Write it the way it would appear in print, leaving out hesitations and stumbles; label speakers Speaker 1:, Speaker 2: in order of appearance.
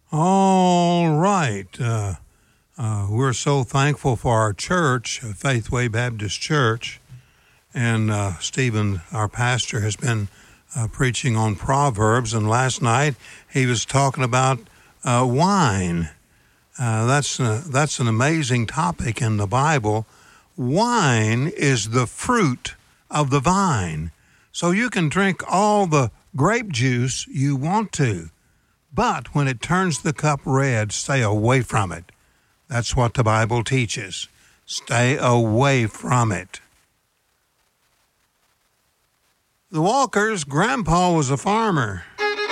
Speaker 1: All right. We're so thankful for our church, Faithway Baptist Church. And Stephen, our pastor, has been preaching on Proverbs. And last night he was talking about wine. That's an amazing topic in the Bible. Wine is the fruit of the vine. So you can drink all the grape juice you want to. But when it turns the cup red, stay away from it. That's what the Bible teaches. Stay away from it. The Walkers' grandpa was a farmer.